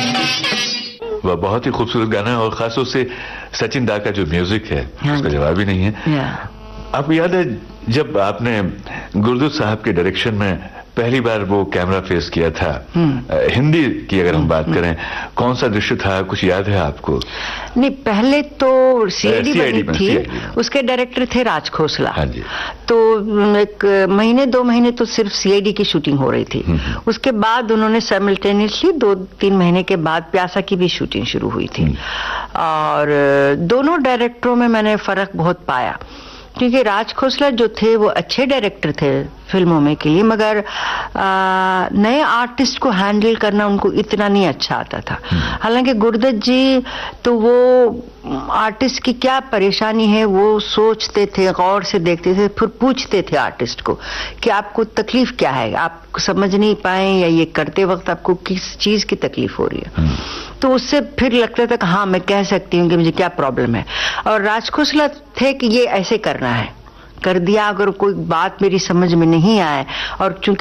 वह बहुत ही खूबसूरत गाना है और खासतौर से सचिन दा का जो म्यूजिक है उसका जवाब ही नहीं है। आपको याद है जब आपने गुरदुत साहब के डायरेक्शन में पहली बार वो कैमरा फेस किया था, हिंदी की अगर हम बात करें, कौन सा दृश्य था, कुछ याद है आपको? नहीं, पहले तो सीआईडी बनी थी, उसके डायरेक्टर थे राज खोसला। हाँ जी। तो एक महीने 2 महीने तो सिर्फ सीआईडी की शूटिंग हो रही थी। उसके बाद उन्होंने साइमल्टेनियसली 2-3 महीने के बाद प्यासा की भी शूटिंग शुरू हुई थी। और दोनों डायरेक्टरों में मैंने फर्क बहुत पाया, क्योंकि राज खोसला जो थे वो अच्छे डायरेक्टर थे फिल्मों में के लिए, मगर नए आर्टिस्ट को हैंडल करना उनको इतना नहीं अच्छा आता था। हालांकि गुरदत्त जी तो वो आर्टिस्ट की क्या परेशानी है वो सोचते थे, गौर से देखते थे, फिर पूछते थे आर्टिस्ट को कि आपको तकलीफ क्या है, आप समझ नहीं पाए या ये करते वक्त आपको किस चीज की तकलीफ हो रही है। तो उससे फिर लगता था कि हाँ मैं कह सकती हूँ कि मुझे क्या प्रॉब्लम है। और राज खोसला थे कि ये ऐसे करना है, कर दिया। अगर कोई बात मेरी समझ में नहीं आए, और चूंकि